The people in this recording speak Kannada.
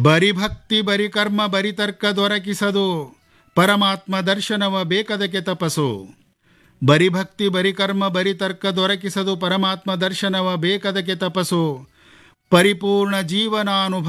ಬರಿ ಭಕ್ತಿ ಬರಿ ಕರ್ಮ ಬರಿ ತರ್ಕ ದೊರಕಿಸದು, ಪರಮಾತ್ಮ ದರ್ಶನವ ಬೇಕದಕ್ಕೆ ತಪಸ್ಸು. ಬರಿ ಭಕ್ತಿ ಬರಿ ಕರ್ಮ ಬರಿ ತರ್ಕ ದೊರಕಿಸದು, ಪರಮಾತ್ಮ ದರ್ಶನವ ಬೇಕದಕ್ಕೆ ತಪಸ್ಸು. ಪರಿಪೂರ್ಣ ಜೀವನಾನುಭವ